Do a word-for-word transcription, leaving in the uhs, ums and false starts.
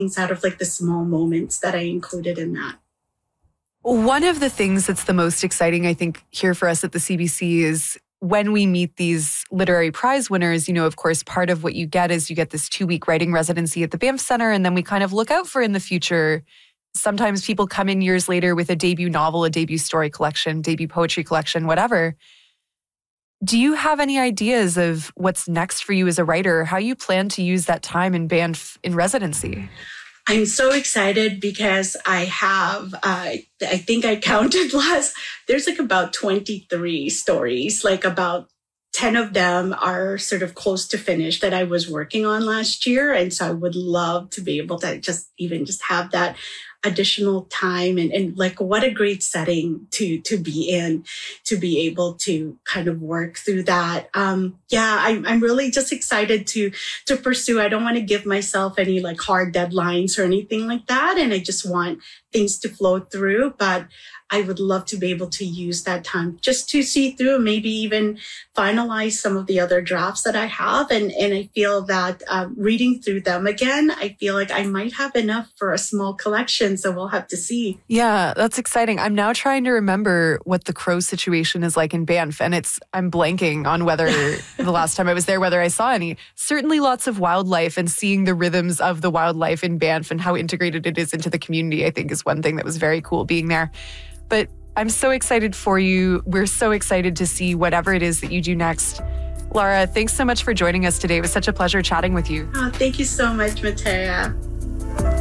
things out of like the small moments that I included in that. One of the things that's the most exciting, I think, here for us at the C B C is when we meet these literary prize winners, you know, of course, part of what you get is you get this two-week writing residency at the Banff Centre, and then we kind of look out for in the future. Sometimes people come in years later with a debut novel, a debut story collection, debut poetry collection, whatever. Do you have any ideas of what's next for you as a writer? How you plan to use that time in Banff in residency? I'm so excited because I have, uh, I think I counted last, there's like about twenty-three stories, like about ten of them are sort of close to finish that I was working on last year. And so I would love to be able to just even just have that additional time and, and like what a great setting to to be in, to be able to kind of work through that. Um, yeah, I'm I'm really just excited to to pursue. I don't want to give myself any like hard deadlines or anything like that. And I just want things to flow through. But I would love to be able to use that time just to see through, maybe even finalize some of the other drafts that I have. And, and I feel that um, reading through them again, I feel like I might have enough for a small collection. So we'll have to see. Yeah, that's exciting. I'm now trying to remember what the crow situation is like in Banff. And it's, I'm blanking on whether the last time I was there, whether I saw any. Certainly lots of wildlife, and seeing the rhythms of the wildlife in Banff and how integrated it is into the community, I think is one thing that was very cool being there. But I'm so excited for you. We're so excited to see whatever it is that you do next. Lara, thanks so much for joining us today. It was such a pleasure chatting with you. Oh, thank you so much, Matea.